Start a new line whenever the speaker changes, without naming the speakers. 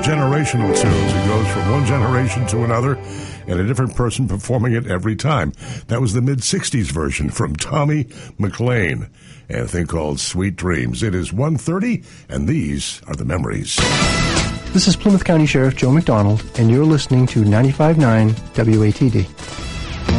generational tunes. It goes from one generation to another, and a different person performing it every time. That was the mid-'60s version from Tommy McLean, and a thing called Sweet Dreams. It is 1:30, and these are the memories.
This is Plymouth County Sheriff Joe McDonald, and you're listening to 95.9 WATD.